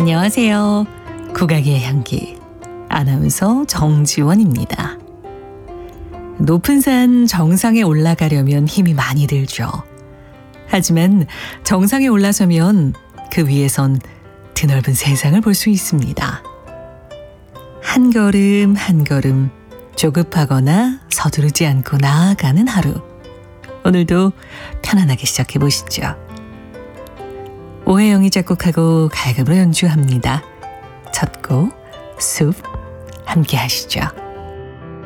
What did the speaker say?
안녕하세요. 국악의 향기 아나운서 정지원입니다. 높은 산 정상에 올라가려면 힘이 많이 들죠. 하지만 정상에 올라서면 그 위에선 드넓은 세상을 볼 수 있습니다. 한 걸음 한 걸음 조급하거나 서두르지 않고 나아가는 하루. 오늘도 편안하게 시작해 보시죠. 오혜영이 작곡하고 갈급으로 연주합니다. 첫 곡 숲 함께 하시죠.